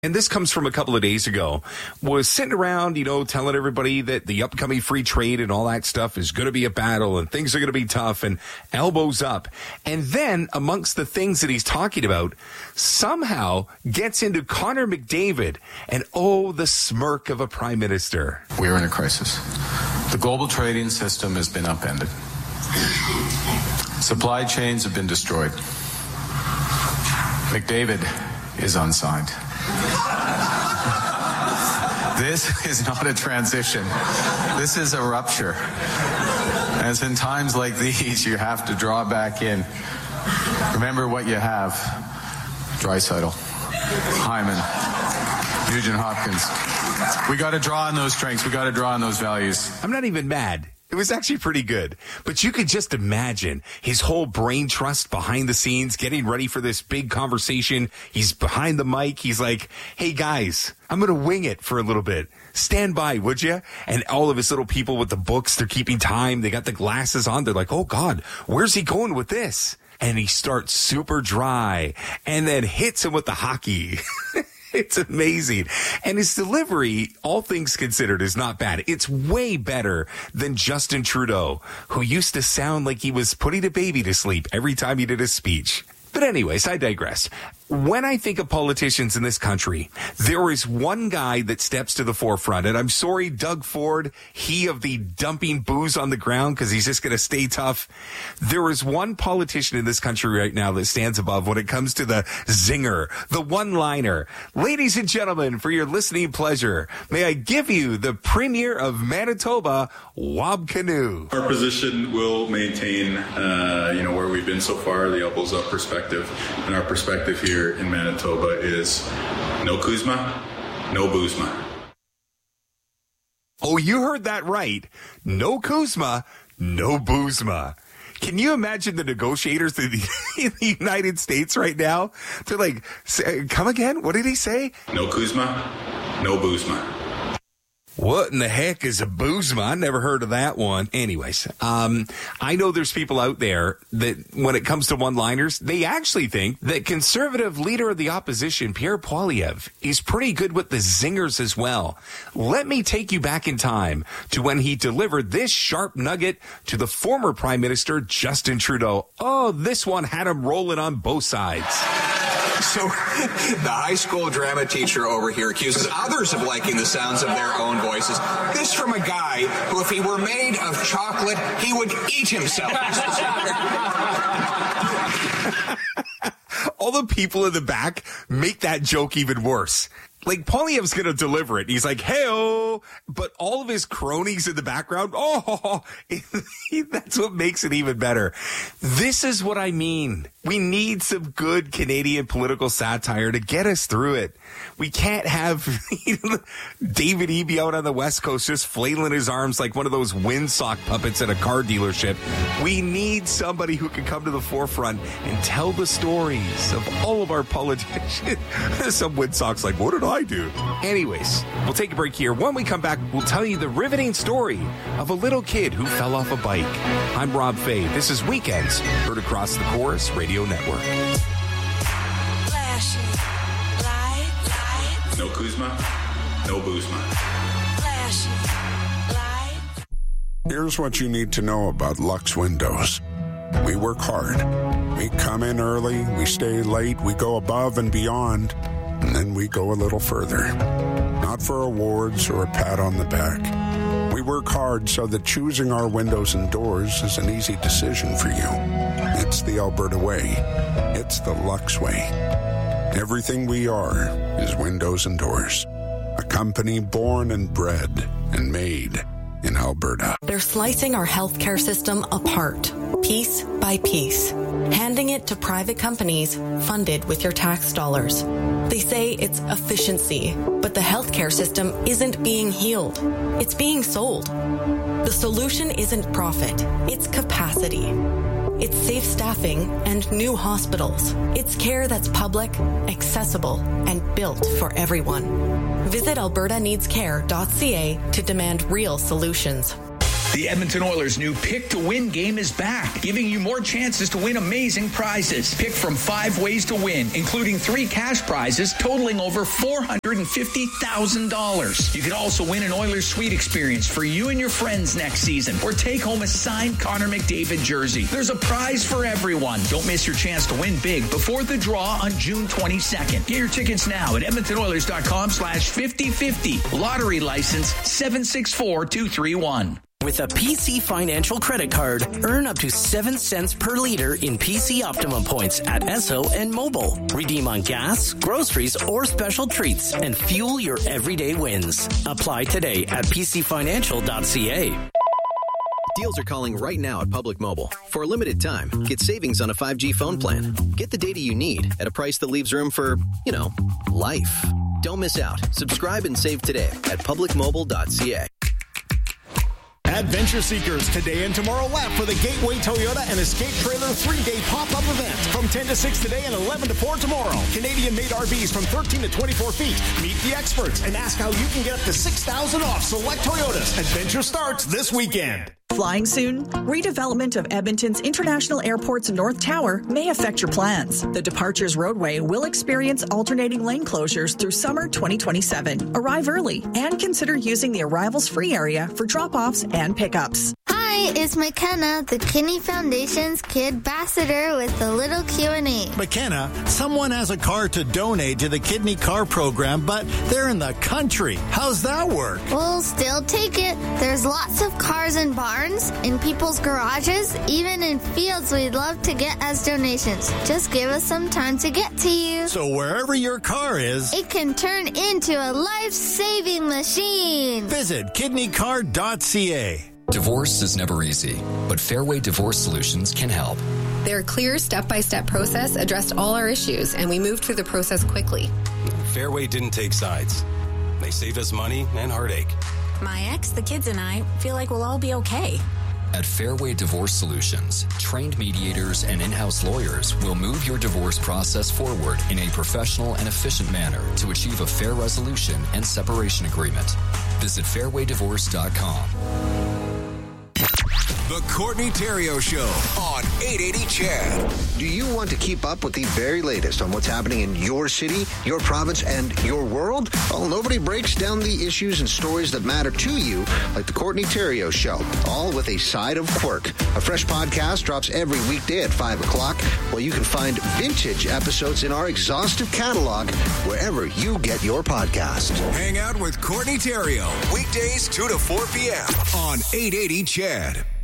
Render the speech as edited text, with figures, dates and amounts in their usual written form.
and this comes from a couple of days ago, was sitting around, telling everybody that the upcoming free trade and all that stuff is going to be a battle and things are going to be tough and elbows up. And then amongst the things that he's talking about, somehow gets into Connor McDavid and, the smirk of a prime minister. We're in a crisis. The global trading system has been upended. Supply chains have been destroyed. McDavid is unsigned. This is not a transition. This is a rupture. As in times like these, you have to draw back in. Remember what you have. Draisaitl, Hyman, Nugent Hopkins. We got to draw on those strengths. We got to draw on those values. I'm not even mad. It was actually pretty good. But you could just imagine his whole brain trust behind the scenes, getting ready for this big conversation. He's behind the mic. He's like, hey, guys, I'm going to wing it for a little bit. Stand by, would you? And all of his little people with the books, they're keeping time. They got the glasses on. They're like, oh, God, where's he going with this? And he starts super dry and then hits him with the hockey. It's amazing. And his delivery, all things considered, is not bad. It's way better than Justin Trudeau, who used to sound like he was putting a baby to sleep every time he did a speech. But anyways, I digress. When I think of politicians in this country, there is one guy that steps to the forefront. And I'm sorry, Doug Ford, he of the dumping booze on the ground because he's just going to stay tough. There is one politician in this country right now that stands above when it comes to the zinger, the one-liner. Ladies and gentlemen, for your listening pleasure, may I give you the Premier of Manitoba, Wab Kinew. Our position will maintain, where we've been so far, the elbows up perspective. And our perspective here in Manitoba is no Kuzma, no Boozma. Oh, you heard that right. No Kuzma, no Boozma. Can you imagine the negotiators in the United States right now? They're like, come again? What did he say? No Kuzma, no Boozma. What in the heck is a Boozma? I never heard of that one. Anyways, I know there's people out there that when it comes to one-liners, they actually think that conservative leader of the opposition, Pierre Poilievre, is pretty good with the zingers as well. Let me take you back in time to when he delivered this sharp nugget to the former Prime Minister, Justin Trudeau. Oh, this one had him rolling on both sides. So the high school drama teacher over here accuses others of liking the sounds of their own voices. This from a guy who, if he were made of chocolate, he would eat himself. All the people in the back make that joke even worse. Like, Poilievre's going to deliver it. He's like, hey-oh, but all of his cronies in the background, that's what makes it even better. This is what I mean. We need some good Canadian political satire to get us through it. We can't have David Eby out on the West Coast just flailing his arms like one of those windsock puppets at a car dealership. We need somebody who can come to the forefront and tell the stories of all of our politicians. Some windsocks like, what did I do? Anyways, we'll take a break here. When we come back, we'll tell you the riveting story of a little kid who fell off a bike. I'm Rob Fay. This is Weekends, heard across the Chorus Radio Network. No Kuzma, no Boozma. Here's what you need to know about Lux Windows. We work hard. We come in early, we stay late, we go above and beyond, and then we go a little further. Not for awards or a pat on the back. We work hard so that choosing our windows and doors is an easy decision for you. It's the Alberta way. It's the Lux way. Everything we are is windows and doors. A company born and bred and made in Alberta. They're slicing our healthcare system apart, piece by piece, handing it to private companies funded with your tax dollars. They say it's efficiency, but the healthcare system isn't being healed. It's being sold. The solution isn't profit, it's capacity. It's safe staffing and new hospitals. It's care that's public, accessible, and built for everyone. Visit albertaneedscare.ca to demand real solutions. The Edmonton Oilers' new Pick to Win game is back, giving you more chances to win amazing prizes. Pick from 5 ways to win, including 3 cash prizes totaling over $450,000. You can also win an Oilers suite experience for you and your friends next season, or take home a signed Connor McDavid jersey. There's a prize for everyone. Don't miss your chance to win big before the draw on June 22nd. Get your tickets now at EdmontonOilers.com/5050. Lottery license 764231. With a PC Financial credit card, earn up to 7 cents per liter in PC Optimum points at Esso and Mobile. Redeem on gas, groceries, or special treats and fuel your everyday wins. Apply today at pcfinancial.ca. Deals are calling right now at Public Mobile. For a limited time, get savings on a 5G phone plan. Get the data you need at a price that leaves room for, life. Don't miss out. Subscribe and save today at publicmobile.ca. Adventure seekers, today and tomorrow lap for the Gateway Toyota and Escape Trailer 3-day pop-up event from 10 to 6 today and 11 to 4 tomorrow. Canadian-made RVs from 13 to 24 feet. Meet the experts and ask how you can get up to $6,000 off select Toyotas. Adventure starts this weekend. Flying soon? Redevelopment of Edmonton's International Airport's North Tower may affect your plans. The Departures Roadway will experience alternating lane closures through summer 2027. Arrive early and consider using the arrivals free area for drop-offs and pickups. Hi, it's McKenna, the Kidney Foundation's Kid Ambassador with a little Q&A. McKenna, someone has a car to donate to the Kidney Car Program, but they're in the country. How's that work? We'll still take it. There's lots of cars in barns, in people's garages, even in fields we'd love to get as donations. Just give us some time to get to you. So wherever your car is, it can turn into a life-saving machine. Visit kidneycar.ca. Divorce is never easy, but Fairway Divorce Solutions can help. Their clear step-by-step process addressed all our issues, and we moved through the process quickly. Fairway didn't take sides. They saved us money and heartache. My ex, the kids, and I feel like we'll all be okay. At Fairway Divorce Solutions, trained mediators and in-house lawyers will move your divorce process forward in a professional and efficient manner to achieve a fair resolution and separation agreement. Visit fairwaydivorce.com. The Courtney Theriault Show on 880 CHED. Do you want to keep up with the very latest on what's happening in your city, your province, and your world? Well, nobody breaks down the issues and stories that matter to you like The Courtney Theriault Show, all with a side of quirk. A fresh podcast drops every weekday at 5 o'clock, where you can find vintage episodes in our exhaustive catalog wherever you get your podcast. Hang out with Courtney Theriault, weekdays 2 to 4 p.m. on 880 CHED.